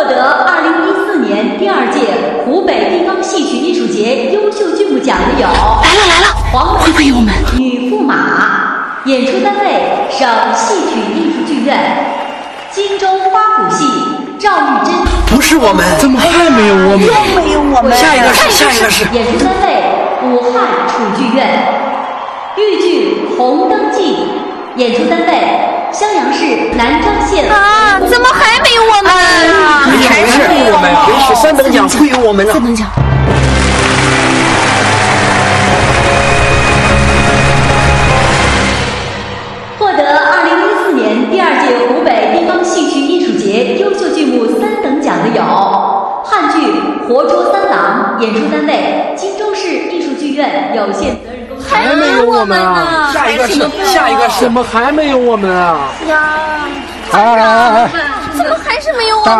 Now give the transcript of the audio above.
得2014年第2届湖北地方戏曲艺术节优秀剧目奖的有来了， 黄会陪我们女驸马，演出单位省戏曲艺术剧院，荆州花鼓戏赵玉珍。 不是我们， 怎么还没有我们？ 又没有我们。 下一个是演出单位武汉楚剧院，豫剧《红灯记》，演出单位襄阳市南漳县。 啊，怎么还没有我们？ 还是我们啊！也许3等奖会有我们啊 ！3等奖。 获得2014年第2届湖北地方戏曲艺术节优秀剧目3等奖的有汉剧《活捉三郎》，演出单位荆州市艺术剧院有限责任公司。 还没有我们啊！ 下一个是， 怎么还没有我们啊？ 呀！ 哎！ 怎么还是没有我们？